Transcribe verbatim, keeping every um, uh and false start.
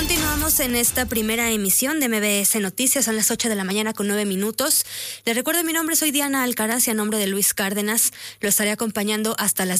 Continuamos en esta primera emisión de M B S Noticias. Son las ocho de la mañana con nueve minutos. Les recuerdo mi nombre, soy Diana Alcaraz y a nombre de Luis Cárdenas lo estaré acompañando hasta las